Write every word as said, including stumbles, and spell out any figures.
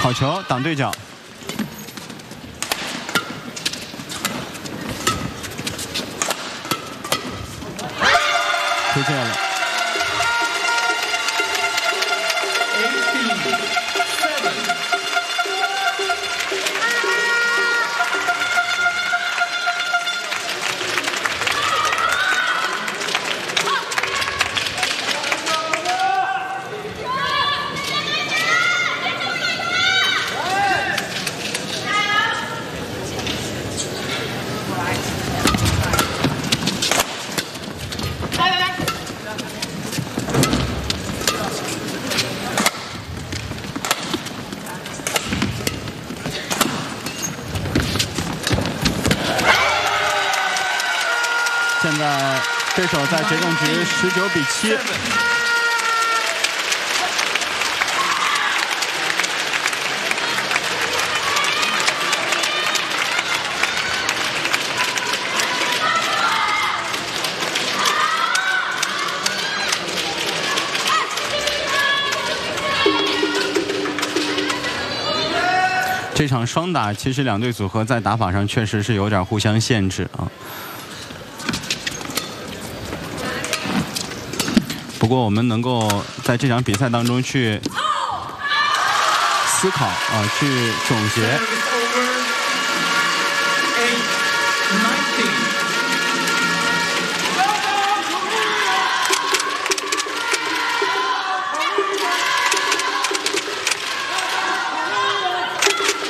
好球，挡对角。出界了。 现在对手在决胜局十九比七。这场双打，其实两队组合在打法上确实是有点互相限制啊。 不过我们能够在这场比赛当中去思考啊，去总结